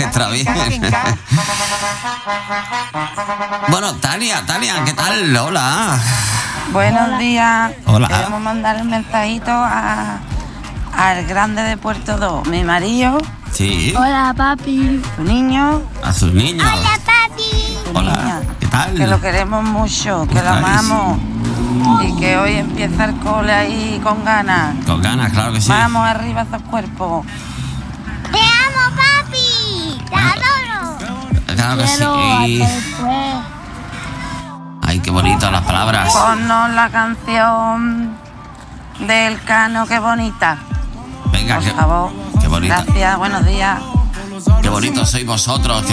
entra bien. Bueno, Tania, ¿qué tal? Hola. Buenos días. Hola. Queremos mandar el mensajito al grande de Puerto 2, mi marido, Sí. Hola, papi. tu niño, A sus niños. Hola, papi. tu Hola. niña. ¿Qué tal? Que lo queremos mucho, que lo Estáis. amamos y que hoy empieza el cole ahí con ganas. Con ganas, claro que sí. Vamos arriba esos cuerpos. Te amo, papi. Te adoro. Claro que Quiero sí. hasta después. Ay, qué bonitas las palabras. Ponnos la canción del Cano, qué bonita. Venga, Por favor. qué bonita. Gracias, buenos días. Qué bonitos sois vosotros.